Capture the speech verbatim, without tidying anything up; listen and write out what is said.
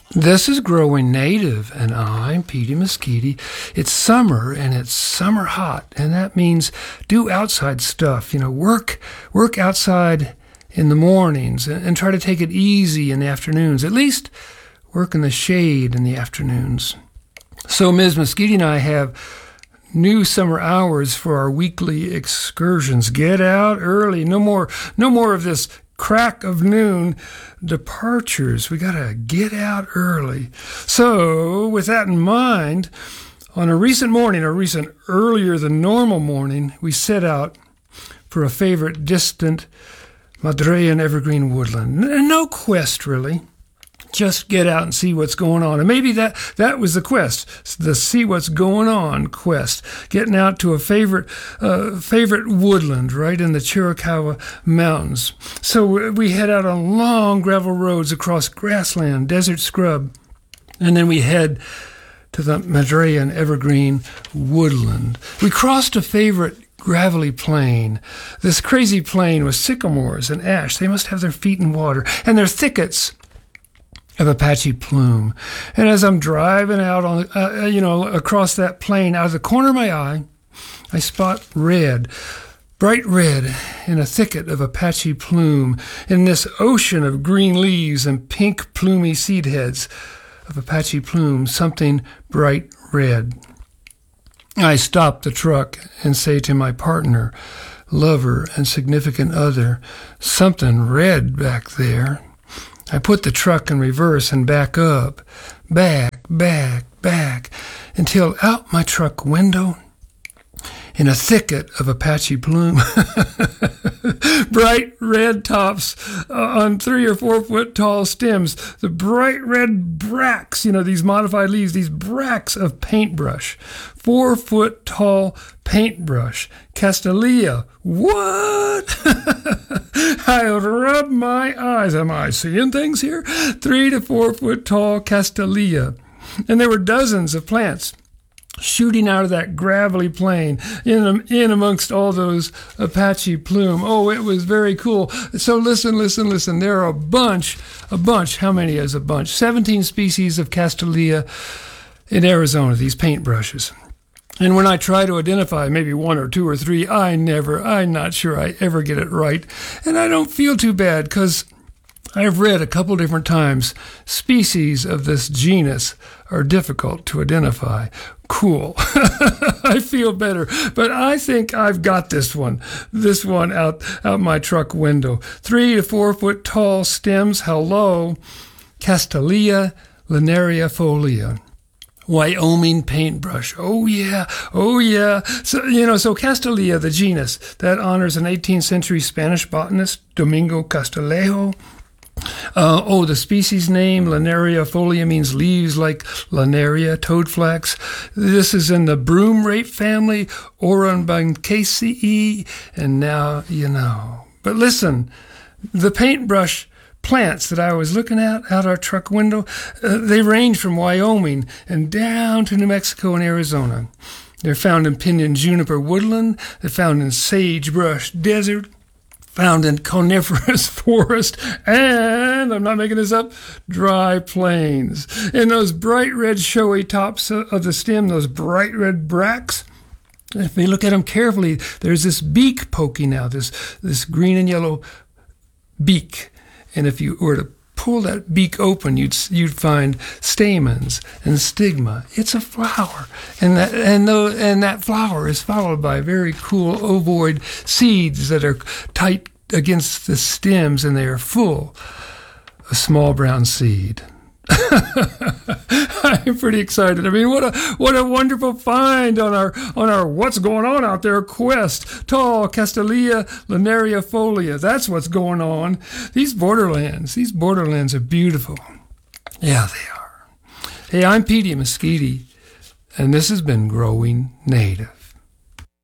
This is Growing Native, and I'm Petey Mesquite. It's summer, and it's summer hot, and that means do outside stuff. You know, work work outside in the mornings, and, and try to take it easy in the afternoons. At least work in the shade in the afternoons. So Miz Mesquite and I have new summer hours for our weekly excursions. Get out early. No more, no more of this crack of noon departures. We gotta get out early. So with that in mind, on a recent morning, a recent earlier than normal morning, we set out for a favorite distant Madrean evergreen woodland. No quest, really. Just get out and see what's going on. And maybe that, that was the quest, the see what's going on quest. Getting out to a favorite uh, favorite woodland right in the Chiricahua Mountains. So we head out on long gravel roads across grassland, desert scrub, and then we head to the Madrean evergreen woodland. We crossed a favorite gravelly plain, this crazy plain with sycamores and ash. They must have their feet in water, and their thickets of Apache plume. And as I'm driving out on, uh, you know, across that plain, out of the corner of my eye, I spot red, bright red, in a thicket of Apache plume, in this ocean of green leaves and pink plumy seed heads of Apache plume, something bright red. I stop the truck and say to my partner, lover, and significant other, something red back there. I put the truck in reverse and back up, back, back, back, until out my truck window, in a thicket of Apache plume, bright red tops on three or four foot tall stems, the bright red bracts, you know, these modified leaves, these bracts of paintbrush, four foot tall paintbrush, Castanea. What? I rub my eyes. Am I seeing things here? Three to four foot tall Castanea. And there were dozens of plants shooting out of that gravelly plain, in, in amongst all those Apache plume. Oh, it was very cool. So listen, listen, listen. There are a bunch, a bunch. How many is a bunch? seventeen species of Castanea in Arizona, these paintbrushes. And when I try to identify maybe one or two or three, I never, I'm not sure I ever get it right. And I don't feel too bad, because I've read a couple different times species of this genus are difficult to identify. Cool. I feel better. But I think I've got this one, this one out, out my truck window. Three to four foot tall stems. Hello. Castanea linearifolia. Wyoming paintbrush. Oh, yeah. Oh, yeah. So, you know, so Castanea, the genus, that honors an eighteenth century Spanish botanist, Domingo Castillejo. Uh, oh, the species name, linearifolia, means leaves like linaria, toadflax. This is in the broom rape family, Orobanchaceae, and now you know. But listen, the paintbrush plants that I was looking at out our truck window, uh, they range from Wyoming and down to New Mexico and Arizona. They're found in pinyon juniper woodland. They're found in sagebrush desert, found in coniferous forest, and, I'm not making this up, dry plains. And those bright red showy tops of the stem, those bright red bracts, if you look at them carefully, there's this beak poking out, this, this green and yellow beak. And if you were to pull that beak open, you'd you'd find stamens and stigma. It's a flower, and that and the, and that flower is followed by very cool ovoid seeds that are tight against the stems, and they are full of small brown seed. I'm pretty excited. I mean, what a what a wonderful find on our on our what's going on out there quest. Tall Castanea linearifolia. That's what's going on. These borderlands, these borderlands are beautiful. Yeah, they are. Hey, I'm Petey Mesquite, and this has been Growing Native.